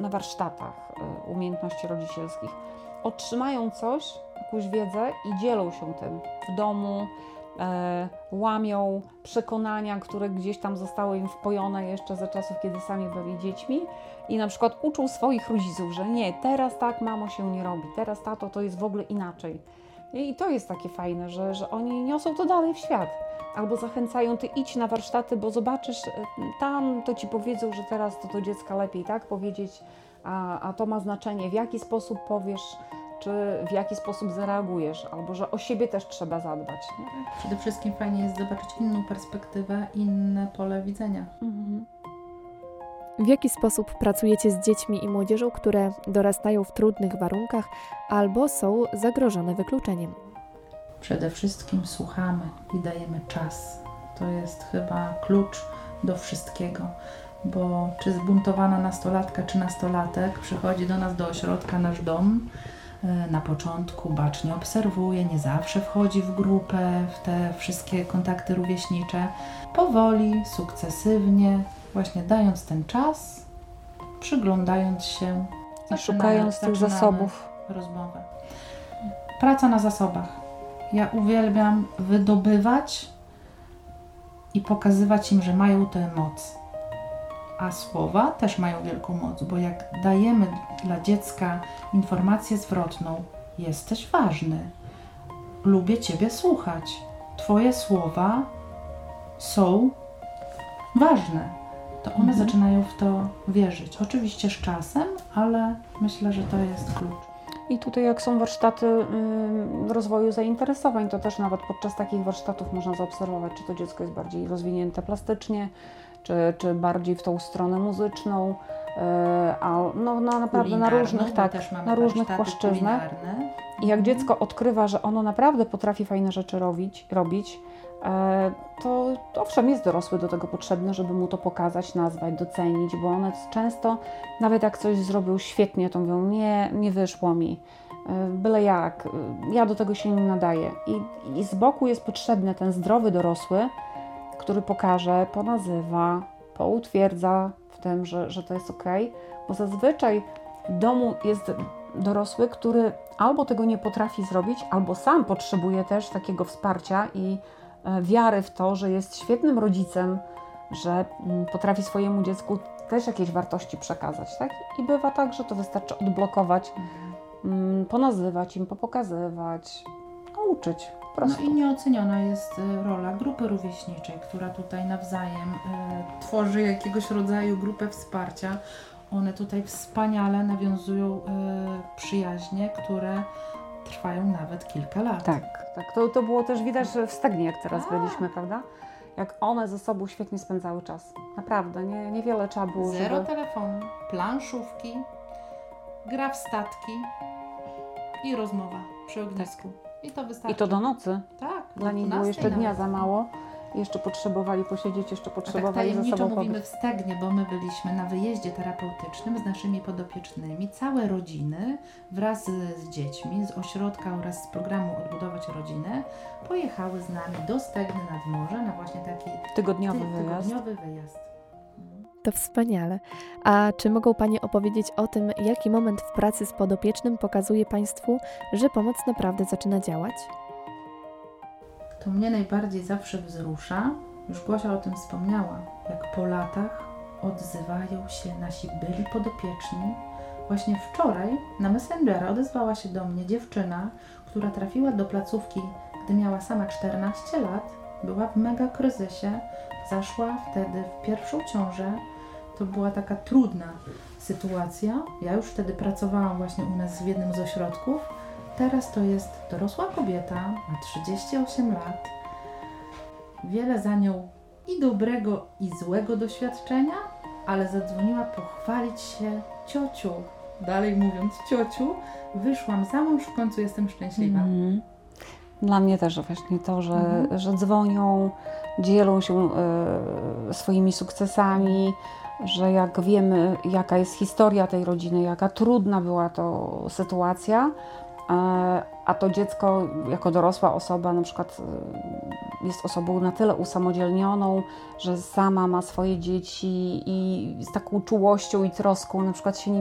na warsztatach umiejętności rodzicielskich, otrzymają coś, jakąś wiedzę i dzielą się tym w domu, łamią przekonania, które gdzieś tam zostały im wpojone jeszcze za czasów, kiedy sami byli dziećmi i na przykład uczą swoich rodziców, że nie, teraz tak mamo się nie robi, teraz tato to jest w ogóle inaczej. I to jest takie fajne, że oni niosą to dalej w świat. Albo zachęcają, ty idź na warsztaty, bo zobaczysz, tam to ci powiedzą, że teraz to dziecka lepiej tak powiedzieć, a to ma znaczenie, w jaki sposób powiesz, czy w jaki sposób zareagujesz, albo że o siebie też trzeba zadbać. Nie? Przede wszystkim fajnie jest zobaczyć inną perspektywę, inne pole widzenia. W jaki sposób pracujecie z dziećmi i młodzieżą, które dorastają w trudnych warunkach albo są zagrożone wykluczeniem? Przede wszystkim słuchamy i dajemy czas. To jest chyba klucz do wszystkiego, bo czy zbuntowana nastolatka czy nastolatek przychodzi do nas do ośrodka Nasz Dom, na początku bacznie obserwuje, nie zawsze wchodzi w grupę, w te wszystkie kontakty rówieśnicze. Powoli, sukcesywnie, właśnie dając ten czas, przyglądając się I szukając tych zasobów. Rozmowę. Praca na zasobach. Ja uwielbiam wydobywać i pokazywać im, że mają tę moc. A słowa też mają wielką moc, bo jak dajemy dla dziecka informację zwrotną, jesteś ważny, lubię Ciebie słuchać, Twoje słowa są ważne, to one zaczynają w to wierzyć. Oczywiście z czasem, ale myślę, że to jest klucz. I tutaj jak są warsztaty rozwoju zainteresowań, to też nawet podczas takich warsztatów można zaobserwować, czy to dziecko jest bardziej rozwinięte plastycznie, czy bardziej w tą stronę muzyczną, a no naprawdę na różnych, na różnych płaszczyznach. I jak dziecko odkrywa, że ono naprawdę potrafi fajne rzeczy robić, to owszem, jest dorosły do tego potrzebny, żeby mu to pokazać, nazwać, docenić, bo one często, nawet jak coś zrobił świetnie, to mówią, nie wyszło mi, byle jak, ja do tego się nie nadaję. I z boku jest potrzebny ten zdrowy dorosły, który pokaże, ponazywa, poutwierdza w tym, że to jest okej, bo zazwyczaj w domu jest dorosły, który albo tego nie potrafi zrobić, albo sam potrzebuje też takiego wsparcia i wiary w to, że jest świetnym rodzicem, że potrafi swojemu dziecku też jakieś wartości przekazać, tak? I bywa tak, że to wystarczy odblokować, ponazywać im, popokazywać, nauczyć po prostu. No i nieoceniona jest rola grupy rówieśniczej, która tutaj nawzajem tworzy jakiegoś rodzaju grupę wsparcia. One tutaj wspaniale nawiązują przyjaźnie, które trwają nawet kilka lat. Tak. To było też widać w Stegnie, jak teraz byliśmy, prawda? Jak one ze sobą świetnie spędzały czas. Naprawdę, niewiele trzeba było, Zero telefonu, planszówki, gra w statki i rozmowa przy ognisku. I to wystarczy. I to do nocy. Tak. Dla nich było jeszcze dnia za mało. Jeszcze potrzebowali posiedzieć, jeszcze potrzebowali ze sobą mówimy w Stegnie, bo my byliśmy na wyjeździe terapeutycznym z naszymi podopiecznymi, całe rodziny wraz z dziećmi z ośrodka oraz z programu Odbudować Rodzinę pojechały z nami do Stegny nad morze na właśnie taki tygodniowy wyjazd. To wspaniale. A czy mogą Panie opowiedzieć o tym, jaki moment w pracy z podopiecznym pokazuje Państwu, że pomoc naprawdę zaczyna działać? To mnie najbardziej zawsze wzrusza, już Gosia o tym wspomniała, jak po latach odzywają się nasi byli podopieczni. Właśnie wczoraj na Messengera odezwała się do mnie dziewczyna, która trafiła do placówki, gdy miała sama 14 lat, była w mega kryzysie, zaszła wtedy w pierwszą ciążę. To była taka trudna sytuacja. Ja już wtedy pracowałam właśnie u nas w jednym z ośrodków. Teraz to jest dorosła kobieta, ma 38 lat. Wiele za nią i dobrego, i złego doświadczenia, ale zadzwoniła pochwalić się: ciociu, dalej mówiąc ciociu, wyszłam za mąż, w końcu jestem szczęśliwa. Dla mnie też właśnie to, że dzwonią, dzielą się swoimi sukcesami, że jak wiemy, jaka jest historia tej rodziny, jaka trudna była to sytuacja, a to dziecko jako dorosła osoba na przykład jest osobą na tyle usamodzielnioną, że sama ma swoje dzieci i z taką czułością i troską na przykład się